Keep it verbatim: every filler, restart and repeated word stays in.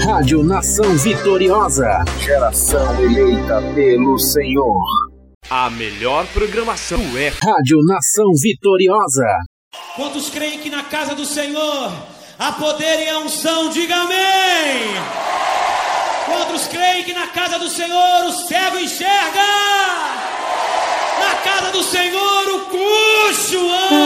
Rádio Nação Vitoriosa. Geração eleita pelo Senhor. A melhor programação é Rádio Nação Vitoriosa. Quantos creem que na casa do Senhor há poder e a unção? Diga amém. Quantos creem que na casa do Senhor o cego enxerga? Na casa do Senhor o coxo anda.